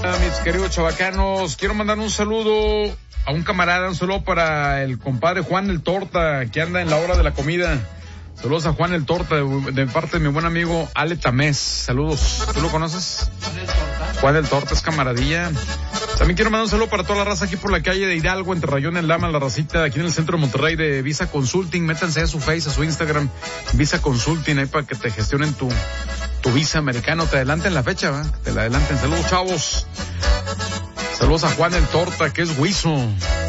mañana, mis queridos chavacanos. Quiero mandar un saludo a un camarada, un saludo para el compadre Juan el Torta, que anda en la hora de la comida. Saludos a Juan el Torta, de parte de mi buen amigo Ale Tamés. Saludos. ¿Tú lo conoces? Juan el Torta es camaradilla. También quiero mandar un saludo para toda la raza aquí por la calle de Hidalgo, entre Rayón y Lama, la racita aquí en el centro de Monterrey de Visa Consulting. Métanse a su Face, a su Instagram, Visa Consulting, ahí para que te gestionen tu visa americano. Te adelanten la fecha, ¿va? Te la adelanten. Saludos, chavos. Saludos a Juan el Torta, que es Huizo.